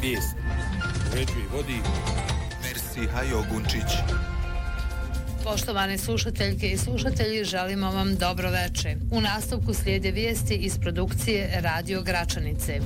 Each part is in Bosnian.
Vijest. Uređuje vodi Mersi Hajo Gunčić. Poštovane slušateljke i slušatelji, želimo vam dobro veče. U nastavku slijede vijesti iz produkcije Radio Gračanice.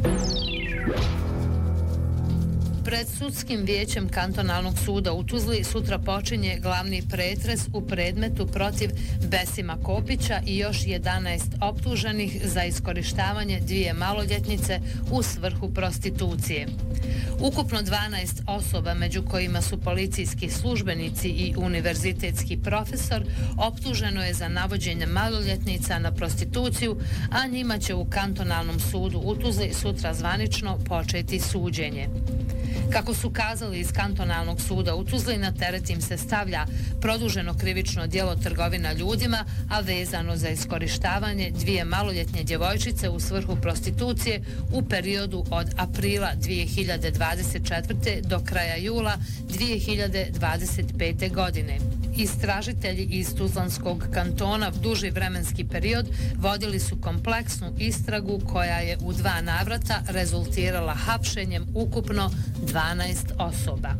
Pred sudskim vijećem kantonalnog suda u Tuzli sutra počinje glavni pretres u predmetu protiv Besima Kopića i još 11 optuženih za iskorištavanje 2 maloljetnice u svrhu prostitucije. Ukupno 12 osoba, među kojima su policijski službenici i univerzitetski profesor, optuženo je za navođenje maloljetnica na prostituciju, a njima će u kantonalnom sudu u Tuzli sutra zvanično početi suđenje. Kako su kazali iz kantonalnog suda u Tuzli, na teret im se stavlja produženo krivično djelo trgovina ljudima, a vezano za iskorištavanje 2 maloljetne djevojčice u svrhu prostitucije u periodu od aprila 2024. do kraja jula 2025. godine. Istražitelji iz Tuzlanskog kantona duži vremenski period vodili su kompleksnu istragu koja je u 2 navrata rezultirala hapšenjem ukupno 12 osoba.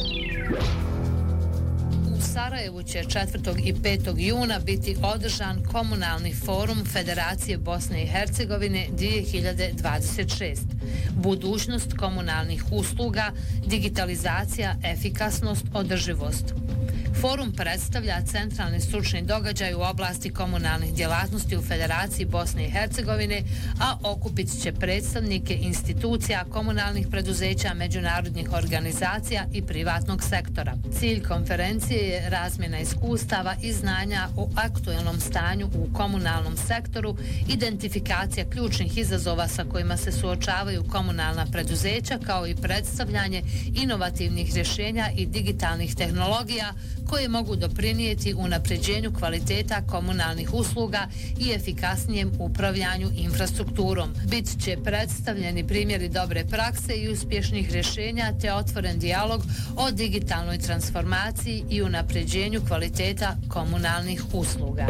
U Sarajevu će 4. i 5. juna biti održan komunalni forum Federacije Bosne i Hercegovine 2026. Budućnost komunalnih usluga, digitalizacija, efikasnost, održivost. Forum predstavlja centralni stručni događaj u oblasti komunalnih djelatnosti u Federaciji Bosne i Hercegovine, a okupit će predstavnike institucija, komunalnih preduzeća, međunarodnih organizacija i privatnog sektora. Cilj konferencije je razmjena iskustava i znanja o aktuelnom stanju u komunalnom sektoru, identifikacija ključnih izazova sa kojima se suočavaju komunalna preduzeća, kao i predstavljanje inovativnih rješenja i digitalnih tehnologija koje mogu doprinijeti unapređenju kvaliteta komunalnih usluga i efikasnijem upravljanju infrastrukturom. Bit će predstavljeni primjeri dobre prakse i uspješnih rješenja te otvoren dijalog o digitalnoj transformaciji i unapređenju kvaliteta komunalnih usluga.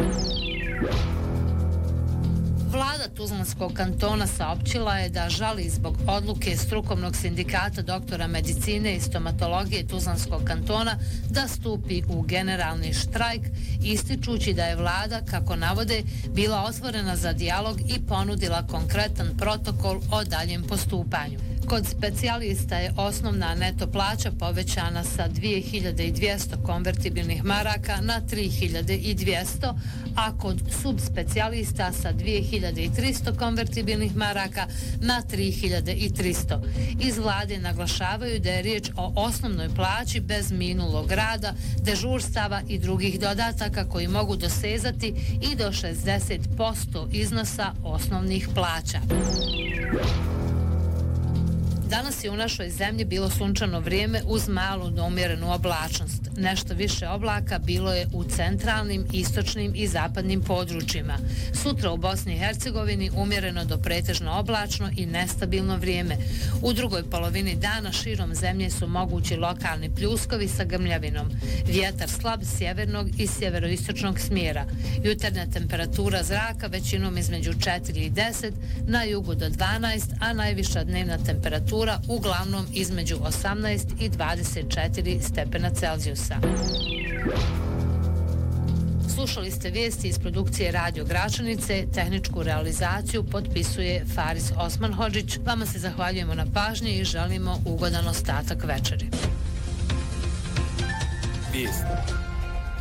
Vlada Tuzlanskog kantona saopćila je da žali zbog odluke strukovnog sindikata doktora medicine i stomatologije Tuzlanskog kantona da stupi u generalni štrajk, ističući da je vlada, kako navode, bila otvorena za dijalog i ponudila konkretan protokol o daljem postupanju. Kod specijalista je osnovna neto plaća povećana sa 2200 konvertibilnih maraka na 3200, a kod subspecijalista sa 2300 konvertibilnih maraka na 3300. Iz vlade naglašavaju da je riječ o osnovnoj plaći bez minulog rada, dežurstava i drugih dodataka koji mogu dosezati i do 60% iznosa osnovnih plaća. Danas je u našoj zemlji bilo sunčano vrijeme uz malu do umjerenu oblačnost. Nešto više oblaka bilo je u centralnim, istočnim i zapadnim područjima. Sutra u Bosni i Hercegovini umjereno do pretežno oblačno i nestabilno vrijeme. U drugoj polovini dana širom zemlje su mogući lokalni pljuskovi sa grmljavinom. Vjetar slab sjevernog i sjeveroistočnog smjera. Jutarnja temperatura zraka većinom između 4 i 10, na jugu do 12, a najviša dnevna temperatura uglavnom između 18 i 24 stepena Celzijusa. Slušali ste vijesti iz produkcije Radio Gračanice, tehničku realizaciju potpisuje Faris Osmanhodžić. Vama se zahvaljujemo na pažnji i želimo ugodan ostatak večeri. Vijesti.